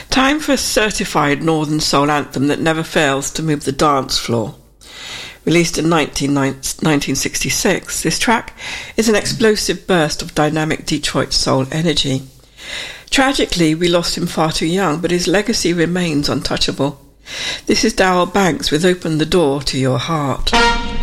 Time for a certified Northern Soul anthem that never fails to move the dance floor. Released in 1966, this track is an explosive burst of dynamic Detroit soul energy. Tragically, we lost him far too young, but his legacy remains untouchable. This is Darryl Banks with Open the Door to Your Heart.